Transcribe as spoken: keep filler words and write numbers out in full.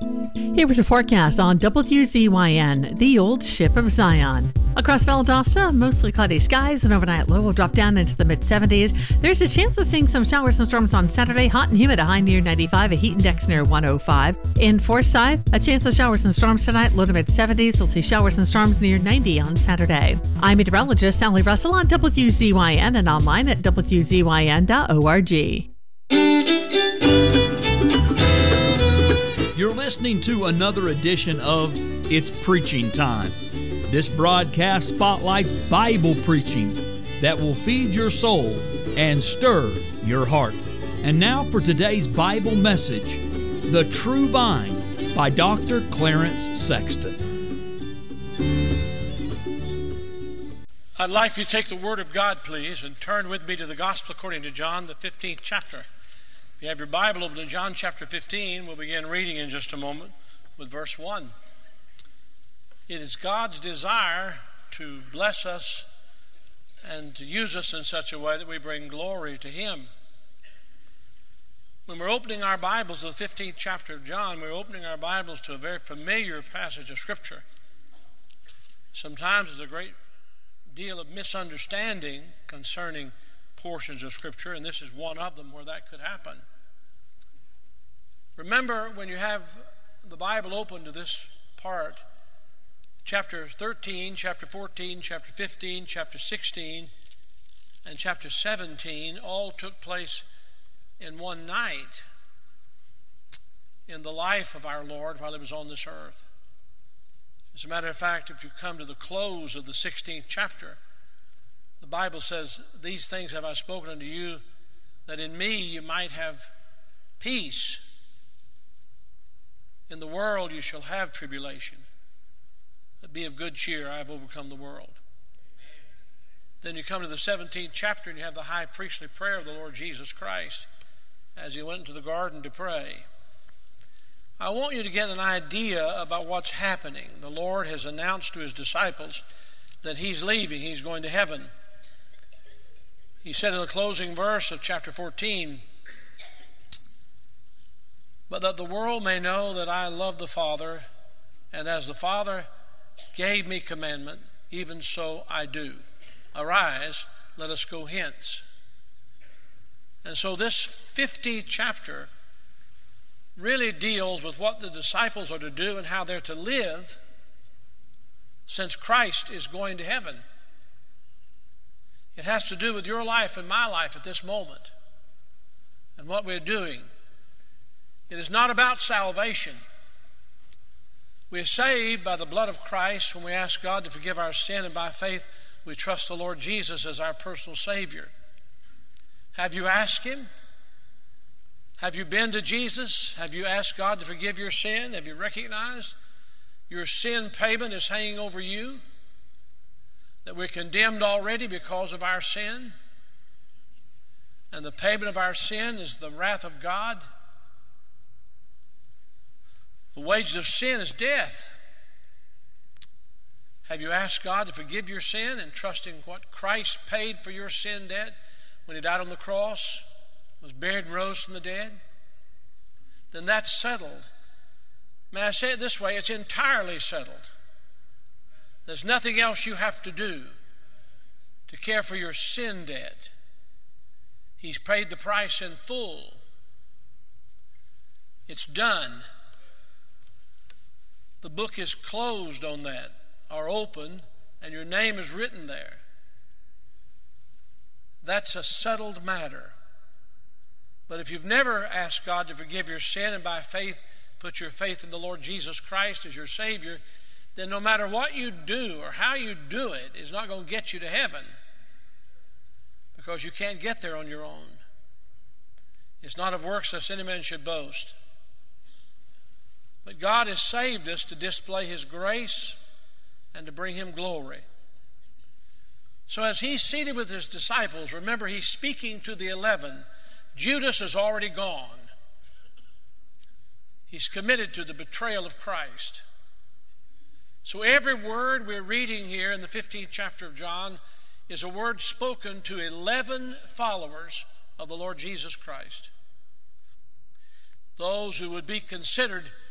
Here was a forecast on W Z Y N, the old ship of Zion. Across Valdosta, mostly cloudy skies, and overnight low will drop down into the mid seventies. There's a chance of seeing some showers and storms on Saturday, hot and humid, a high near ninety-five, a heat index near one oh five. In Forsyth, a chance of showers and storms tonight, low to mid seventies. We'll see showers and storms near ninety on Saturday. I'm meteorologist Sally Russell on W Z Y N and online at W Z Y N dot org. You're listening to another edition of It's Preaching Time. This broadcast spotlights Bible preaching that will feed your soul and stir your heart. And now for today's Bible message, The True Vine by Doctor Clarence Sexton. I'd like for you to take the Word of God, please, and turn with me to the Gospel according to John, the fifteenth chapter. If you have your Bible open to John chapter fifteen, we'll begin reading in just a moment with verse one. It is God's desire to bless us and to use us in such a way that we bring glory to Him. When we're opening our Bibles to the fifteenth chapter of John, we're opening our Bibles to a very familiar passage of Scripture. Sometimes there's a great deal of misunderstanding concerning portions of Scripture, and this is one of them where that could happen. Remember, when you have the Bible open to this part, chapter thirteen, chapter fourteen, chapter fifteen, chapter sixteen, and chapter seventeen all took place in one night in the life of our Lord while He was on this earth. As a matter of fact, if you come to the close of the sixteenth chapter, the Bible says, "These things have I spoken unto you, that in me you might have peace. In the world you shall have tribulation. But be of good cheer, I have overcome the world." Then you come to the seventeenth chapter and you have the high priestly prayer of the Lord Jesus Christ as He went into the garden to pray. I want you to get an idea about what's happening. The Lord has announced to His disciples that He's leaving. He's going to heaven. He said in the closing verse of chapter fourteen, "But that the world may know that I love the Father, and as the Father gave me commandment, even so I do. Arise, let us go hence." And so this fifteenth chapter really deals with what the disciples are to do and how they're to live since Christ is going to heaven. It has to do with your life and my life at this moment and what we're doing. It is not about salvation. We are saved by the blood of Christ when we ask God to forgive our sin, and by faith we trust the Lord Jesus as our personal Savior. Have you asked Him? Have you been to Jesus? Have you asked God to forgive your sin? Have you recognized your sin payment is hanging over you? That we're condemned already because of our sin? And the payment of our sin is the wrath of God? The wages of sin is death. Have you asked God to forgive your sin and trusting what Christ paid for your sin debt when He died on the cross, was buried and rose from the dead? Then that's settled. May I say it this way? It's entirely settled. There's nothing else you have to do to care for your sin debt. He's paid the price in full. It's done. The book is closed on that, or open, and your name is written there. That's a settled matter. But if you've never asked God to forgive your sin and by faith put your faith in the Lord Jesus Christ as your Savior, then no matter what you do or how you do it, it's not going to get you to heaven, because you can't get there on your own. It's not of works lest any man should boast. But God has saved us to display His grace and to bring Him glory. So as He's seated with His disciples, remember He's speaking to the eleven. Judas is already gone. He's committed to the betrayal of Christ. So every word we're reading here in the fifteenth chapter of John is a word spoken to eleven followers of the Lord Jesus Christ. Those who would be considered